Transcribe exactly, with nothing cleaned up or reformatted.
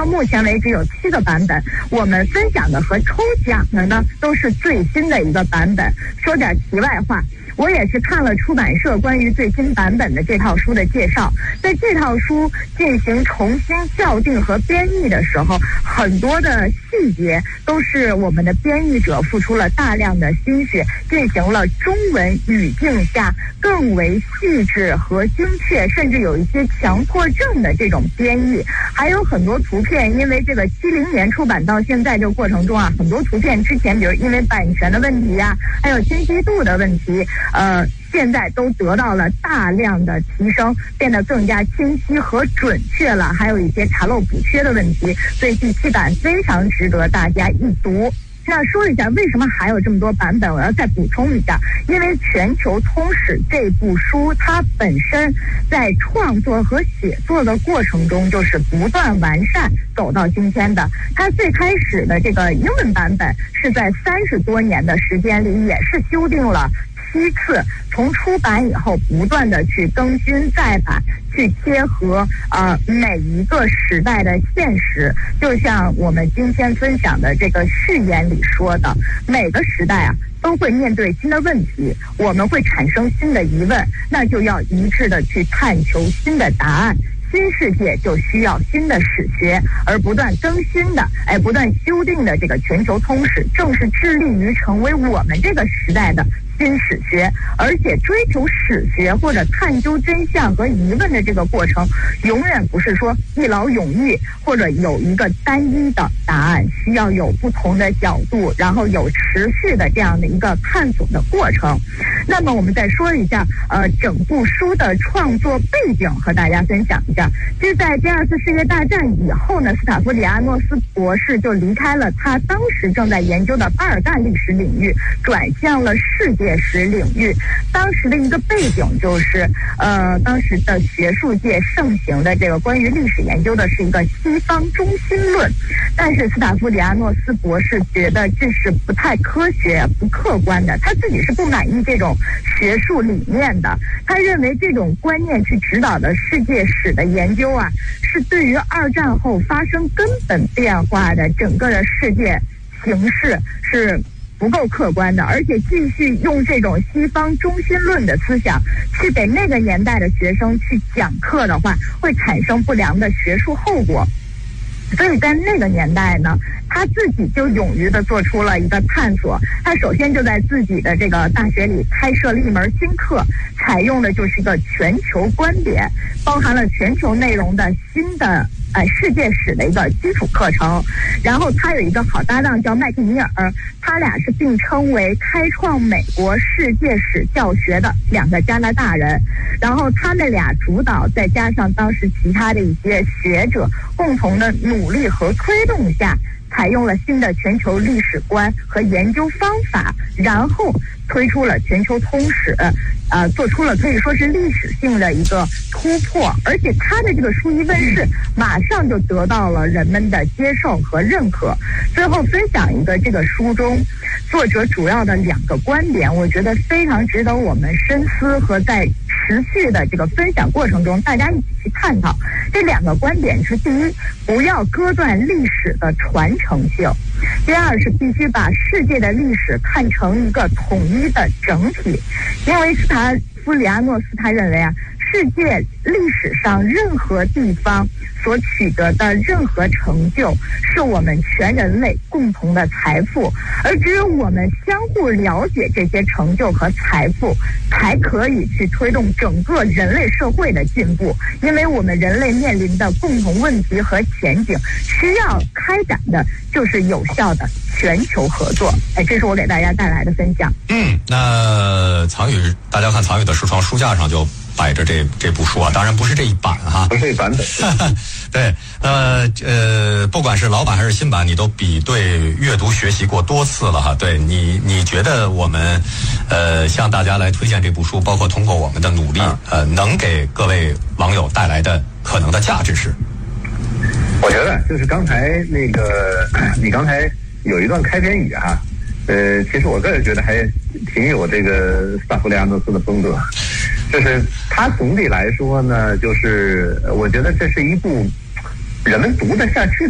到目前为止有七个版本，我们分享的和抽奖的呢都是最新的一个版本。说点题外话，我也是看了出版社关于最新版本的这套书的介绍，在这套书进行重新校订和编译的时候，很多的细节都是我们的编译者付出了大量的心血，进行了中文语境下更为细致和精确，甚至有一些强迫症的这种编译。还有很多图片，因为这个七零年出版到现在这个过程中啊，很多图片之前比如因为版权的问题啊，还有清晰度的问题，呃，现在都得到了大量的提升，变得更加清晰和准确了，还有一些查漏补缺的问题，所以第七版非常值得大家一读。那说一下为什么还有这么多版本，我要再补充一下，因为全球通史这部书它本身在创作和写作的过程中就是不断完善走到今天的。它最开始的这个英文版本是在三十多年的时间里也是修订了七次，从出版以后不断的去更新再版，去贴合呃每一个时代的现实。就像我们今天分享的这个序言里说的，每个时代啊都会面对新的问题，我们会产生新的疑问，那就要一致的去探求新的答案。新世界就需要新的史学，而不断更新的哎不断修订的这个全球通史正是致力于成为我们这个时代的新史学。而且追求史学或者探究真相和疑问的这个过程永远不是说一劳永逸，或者有一个单一的答案，需要有不同的角度，然后有持续的这样的一个探索的过程。那么我们再说一下呃整部书的创作背景，和大家分享一下。就在第二次世界大战以后呢，斯塔夫里阿诺斯博士就离开了他当时正在研究的巴尔干历史领域，转向了世界史领域。当时的一个背景就是呃当时的学术界盛行的这个关于历史研究的是一个西方中心论，但是斯塔夫里阿诺斯博士觉得这是不太科学不客观的，他自己是不满意这种学术理念的。他认为这种观念去指导的世界史的研究啊，是对于二战后发生根本变化的整个的世界形势是不够客观的，而且继续用这种西方中心论的思想去给那个年代的学生去讲课的话，会产生不良的学术后果。所以在那个年代呢，他自己就勇于的做出了一个探索。他首先就在自己的这个大学里开设了一门新课，采用的就是一个全球观点，包含了全球内容的新的呃世界史的一个基础课程。然后他有一个好搭档叫麦克尼尔，他俩是并称为开创美国世界史教学的两个加拿大人。然后他们俩主导，再加上当时其他的一些学者共同的努力和推动下，采用了新的全球历史观和研究方法，然后推出了全球通史，呃，做出了可以说是历史性的一个突破。而且他的这个书一问世，马上就得到了人们的接受和认可。最后分享一个这个书中作者主要的两个观点，我觉得非常值得我们深思和在持续的这个分享过程中大家一起去探讨。这两个观点是：第一，不要割断历史的传承性；第二是必须把世界的历史看成一个统一的整体。因为斯塔夫里阿诺斯他认为啊，世界历史上任何地方所取得的任何成就，是我们全人类共同的财富，而只有我们相互了解这些成就和财富，才可以去推动整个人类社会的进步。因为我们人类面临的共同问题和前景，需要开展的就是有效的全球合作。哎，这是我给大家带来的分享。 嗯，那藏宇，大家看藏宇的书窗书架上就摆着这这部书啊，当然不是这一版哈， 不是一版本。 对，那呃，不管是老版还是新版，你都比对阅读学习过多次了哈。对你，你觉得我们呃向大家来推荐这部书，包括通过我们的努力，呃，能给各位网友带来的可能的价值是？ 我觉得就是刚才那个，你刚才有一段开篇语哈，呃，其实我个人觉得还挺有这个斯塔夫里阿诺斯的风格。就是他总体来说呢，就是我觉得这是一部人们读得下去的